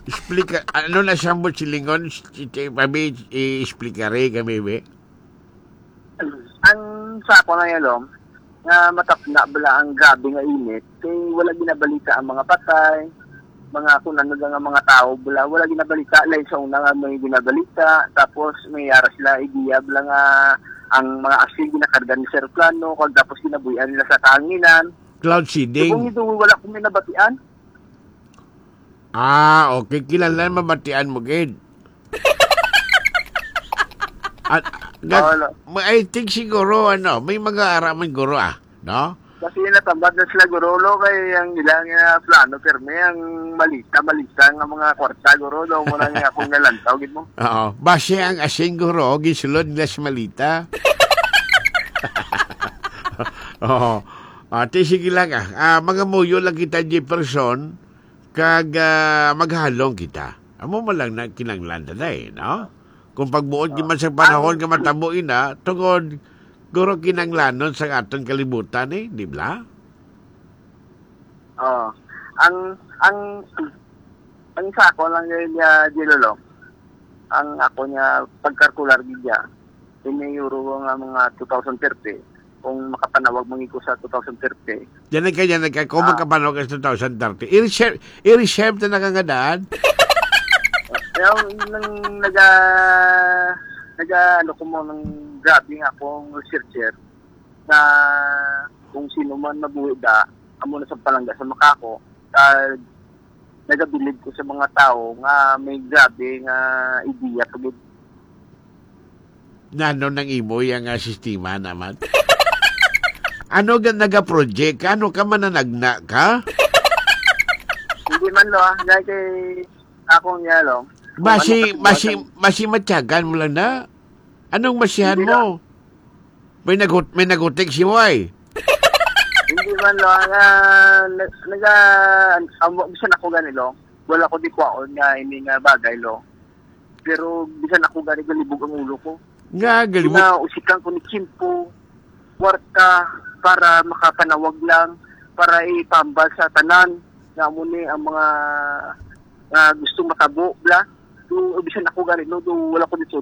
Explica, ano na siyang silingon? Pabi, i-explicare kami, be? Ang sako na yun, nga matapna bala ang grabe nga init, kay wala ginabalita ang mga patay, mga kung ano nga mga tao, wala ginabalita, lain sa una nga may ginabalita, tapos may ara sila idea bala nga ang mga asil ginakarga ni Sir Plano, kung tapos ginabuyan nila sa tanginan. Cloud So, seeding? kung ito wala kong minabatian, Okay. Kilala mabatian mo, Gid. At, I think siguro, may mga araman guro, no? kasi natambad na sila gurolo kay ang ilang plano, perme ang malita nga mga kwarta gurolo, muna nga akong nalantaw, gid mo. Oo. Base ang asing guro, gisulod nila sa malita. Oo. Ate, sige lang mga muyo lang kita di person, kag maghalong kita. Amo mo lang na kinanglan na no? Kung pagbuod man sa panahon nga matabuin tungod guro kinanglanon sa aton kalibutan di ba? Ang sako lang niya Dilolo. Ang ako niya pagkalkular gidya. Euro nga mga 2030. Kung makapanawag mangiko sa 2030. Yan ka. Kung makapanawag sa 2030. I-reserve na nakangadaan. Nang ano ko mo ng grabe nga akong researcher na kung sino man mabuhi amo na sa palangga sa Makako, nagabilib ko sa mga tao nga may grabe nga ideya pagod. Nano nang imo yung sistema naman? Ano ga naga-project? Ano ka mananagna ka? Hindi man dahil kay akong niya Masi matyagan mo lang na? Anong masihan mo? May nagutik si Way. Hindi man bisan ako ganilo. Wala ko di kwaon nga ini nga bagay Pero bisan ako ganito galibog ang ulo ko. Nga galibog. Na usikan ko ni Kimpo, kwarta, para makapanawag lang, para ipambal sa tanan nga muni ang mga gusto matabo bla. Bisan ako ganito, wala ko dito